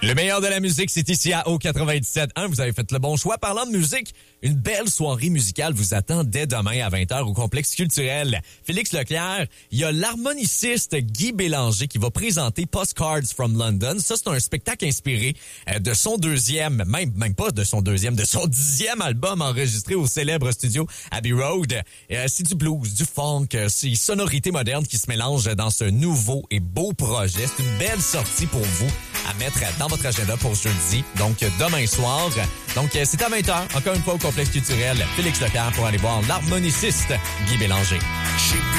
Le meilleur de la musique, c'est ici à O97.1. Vous avez fait le bon choix. Parlant de musique, une belle soirée musicale vous attend dès demain à 20h au Complexe culturel Félix Leclerc. Il y a l'harmoniciste Guy Bélanger qui va présenter Postcards from London. Ça, c'est un spectacle inspiré de son deuxième, même pas de son deuxième, de son 10e album enregistré au célèbre studio Abbey Road. C'est du blues, du funk, c'est sonorités modernes qui se mélangent dans ce nouveau et beau projet. C'est une belle sortie pour vous à mettre dans votre agenda pour jeudi, donc demain soir. Donc, c'est à 20h, encore une fois au Complexe culturel Félix Leclerc pour aller voir l'harmoniciste Guy Bélanger.